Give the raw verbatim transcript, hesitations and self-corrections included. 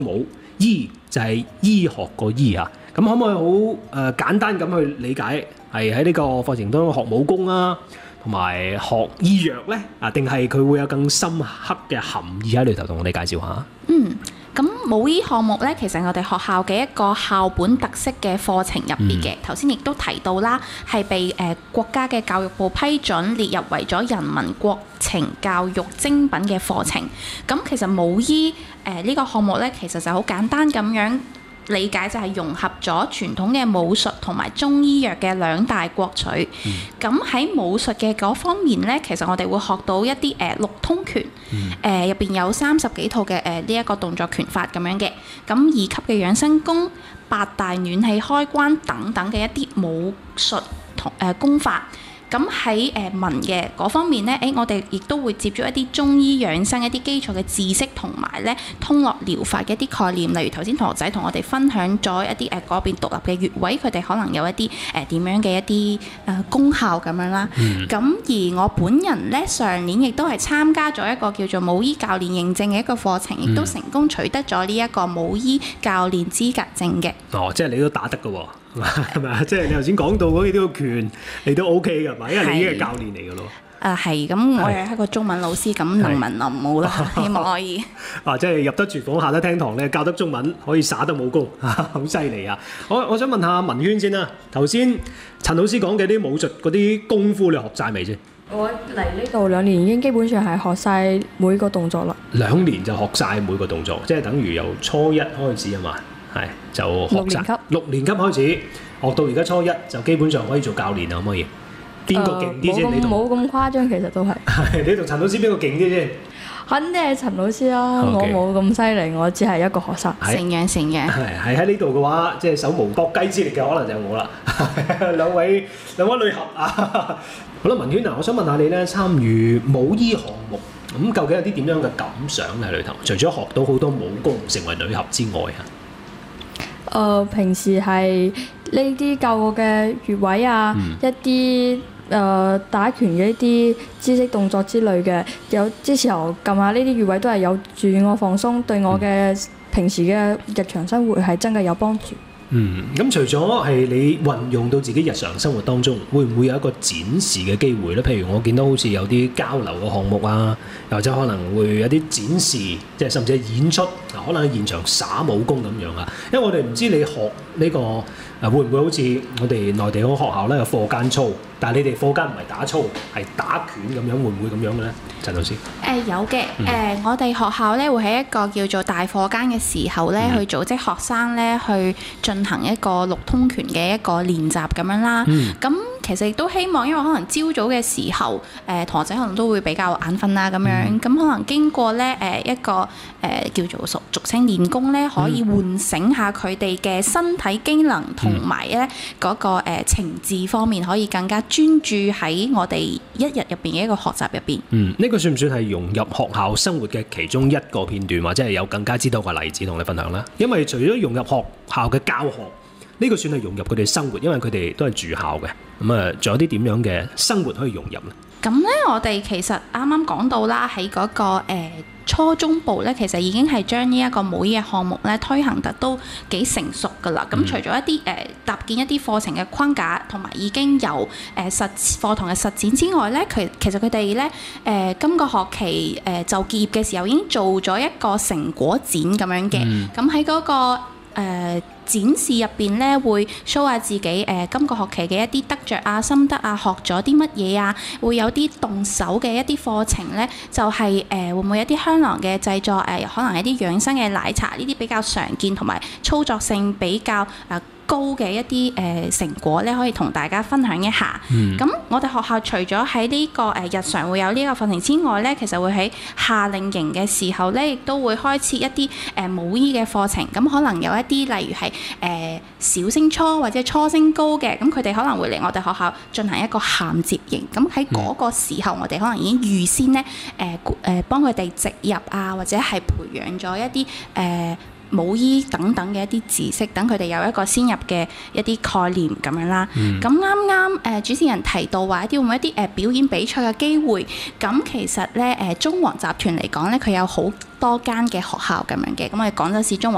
武，醫就係醫學個醫啊。咁可唔可以好誒、呃、簡單咁去理解，係喺呢個課程當中學武功啊，同埋學醫藥呢？啊，定係佢會有更深刻嘅含義喺裏頭，同我哋介紹下？ 嗯。咁武醫項目咧，其實我哋學校嘅一個校本特色嘅課程入邊嘅，頭先亦都提到啦，係被誒、呃、國家嘅教育部批准列入為咗人民國情教育精品嘅課程。咁其實武醫誒呢、呃這個項目咧，其實就好簡單咁樣理解，就係融合咗傳統嘅武術同埋中醫藥嘅兩大國取。咁喺、嗯、武術嘅嗰方面咧，其實我哋會學到一啲誒、呃、六通拳，誒入邊有三十幾套嘅誒呢一個動作拳法咁樣嘅。咁二級嘅養生功、八大暖氣開關等等嘅一啲武術同誒功法。咁喺誒文嘅嗰方面咧，誒我哋亦都會接觸一啲中醫養生一啲基礎嘅知識，同埋咧通絡療法嘅一啲概念。例如頭先同學仔同我哋分享咗一啲誒嗰邊獨立嘅穴位，佢哋可能有一啲誒點樣嘅一啲誒、呃、功效咁樣啦。咁、嗯、而我本人咧上年亦都係參加咗一個叫做武醫教練認證嘅一個課程，亦都成功取得咗呢一個武醫教練資格證嘅。 哦，即係你都打得㗎喎。係咪啊？即係你頭先講到嗰啲個拳，你都 OK 㗎嘛？因為你已經係教練嚟㗎咯。 誒係，咁我係一個中文老師，咁能文能武啦，希望可以。 啊，即係入得廚房，下得廳堂咧，教得中文，可以耍得武功，好犀利啊！我我想問下文軒先啦。頭先陳老師講嘅啲武術嗰啲功夫，你學晒未先？ 我嚟呢度兩年已經基本上係學晒每個動作啦。兩年就學晒每個動作，即係等於由初一開始啊嘛。係就學習六年級開始學到而家初一，就基本上可以做教練啦，可唔可以？邊個勁啲先？你同冇咁誇張，其實都係。 係你同陳老師邊個勁啲先？ 肯定係陳老師啦，我冇咁犀利，我只係一個學生。 成樣成樣。 係係喺呢度嘅話，即係手無搏雞之力嘅，可能就係我啦。兩位兩位女俠啊！好啦，文軒啊，我想問下你咧，參與武醫項目咁，究竟有啲點樣嘅感想喺裏頭？除咗學到好多武功，成為女俠之外啊？ 誒、呃、平時係呢啲教過嘅穴位啊，嗯、一啲誒、呃、打拳嘅一啲姿勢動作之類嘅，有之時候撳下呢啲穴位都係有助我放鬆，對我嘅平時嘅日常生活係真係有幫助。 嗯，咁除咗係你運用到自己日常生活當中，會唔會有一個展示嘅機會咧？譬如我見到好似有啲交流嘅項目啊，又或者可能會有啲展示，即係甚至係演出，嗱，可能喺現場耍武功咁樣啊。因為我哋唔知你學呢個誒會唔會好似我哋內地嗰個學校咧有課間操，但係你哋課間唔係打操，係打拳咁樣，會唔會咁樣嘅咧？陳老師？誒、 呃、有嘅，誒、嗯呃、我哋學校咧會喺一個叫做大課間嘅時候咧，嗯、去組織學生咧去進行一個六通拳嘅一個練習咁樣啦。咁、嗯、其實亦都希望，因為可能朝早嘅時候，誒、呃、同學仔可能都會比較眼瞓啦咁樣，咁、嗯、可能經過咧誒、呃、一個誒、呃、叫做俗俗稱練功咧，可以喚醒下佢哋嘅身體機能同埋咧嗰個誒情志方面，可以更加專注喺我哋一日入邊嘅一個學習入邊。 嗯，呢、這個算唔算係融入學校生活嘅其中一個片段，或者係有更加之多嘅例子同你分享咧？因為除咗融入學校嘅教學，呢、這個算係融入佢哋生活，因為佢哋都係住校嘅。咁啊，仲有啲點樣嘅生活可以融入咧？ 咁咧，我哋其實啱啱講到啦，喺嗰、那個、呃、初中部咧，其實已經係將呢一個武醫嘅項目咧推行得都幾成熟㗎啦。咁、嗯、除咗一啲誒、呃、搭建一啲課程嘅框架，同埋已經有誒、呃、實課堂嘅實踐之外咧，佢其實佢哋咧誒今個學期誒、呃、就結業嘅時候已經做咗一個成果展咁樣嘅。咁喺嗰個誒、呃、展示入邊咧，會 show 下自己誒、呃、今個學期嘅一啲得着啊、心得啊、學咗啲乜嘢啊，會有啲動手嘅一啲課程咧，就係、是、誒、呃、會唔會有啲香囊嘅製作誒、呃，可能係啲養生嘅奶茶呢啲比較常見同埋操作性比較誒、呃高嘅一啲誒、呃、成果咧，可以同大家分享一下。咁、嗯、我哋學校除咗喺呢個誒、呃、日常會有呢個課程之外咧，其實會喺夏令營嘅時候咧，亦都會開設一啲誒、呃、武醫嘅課程。咁可能有一啲例如係誒、呃、小升初或者初升高嘅，咁佢哋可能會嚟我哋學校進行一個銜接營。咁喺嗰個時候，嗯、我哋可能已經預先咧誒誒幫佢哋植入啊，或者係培養咗一啲誒。呃武醫等等嘅一啲知識，等佢哋有一個先入嘅一啲概念咁樣啦。咁啱啱誒主持人提到話一啲會唔會一啲誒表演比賽嘅機會，咁其實咧誒中皇集團嚟講咧，佢有好多間嘅學校咁樣嘅。咁我哋廣州市中皇